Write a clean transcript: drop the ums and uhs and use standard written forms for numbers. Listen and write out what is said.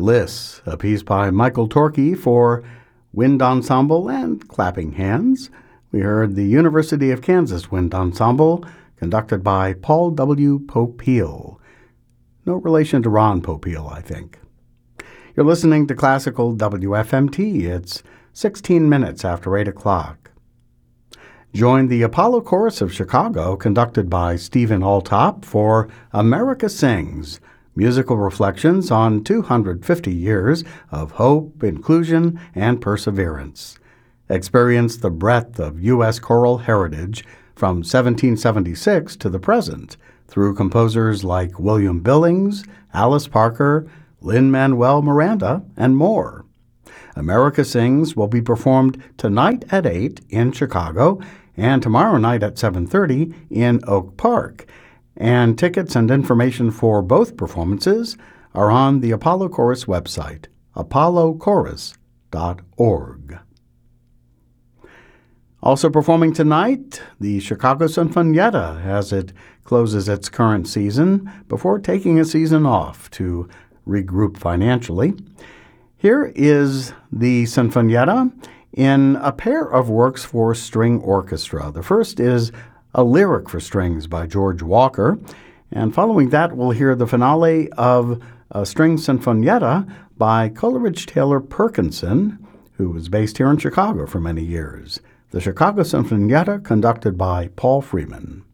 Bliss, a piece by Michael Torkey for Wind Ensemble and Clapping Hands. We heard the University of Kansas Wind Ensemble, conducted by Paul W. Popeil. No relation to Ron Popeil, I think. You're listening to Classical WFMT. It's 16 minutes after 8 o'clock. Join the Apollo Chorus of Chicago, conducted by Stephen Altop, for America Sings, musical reflections on 250 years of hope, inclusion, and perseverance. Experience the breadth of U.S. choral heritage from 1776 to the present through composers like William Billings, Alice Parker, Lin-Manuel Miranda, and more. America Sings will be performed tonight at 8 in Chicago and tomorrow night at 7:30 in Oak Park. And tickets and information for both performances are on the Apollo Chorus website, apollochorus.org. Also performing tonight, the Chicago Sinfonietta as it closes its current season before taking a season off to regroup financially. Here is the Sinfonietta in a pair of works for string orchestra. The first is a lyric for strings by George Walker, and following that we'll hear the finale of a string sinfonietta by Coleridge Taylor Perkinson, who was based here in Chicago for many years. The Chicago Sinfonietta, conducted by Paul Freeman.